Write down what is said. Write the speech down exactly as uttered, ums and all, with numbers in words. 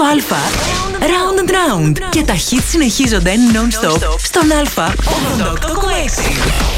Α, Round and Round. Και τα hits συνεχίζονται non-stop στον Α ογδόντα οκτώ κόμμα έξι.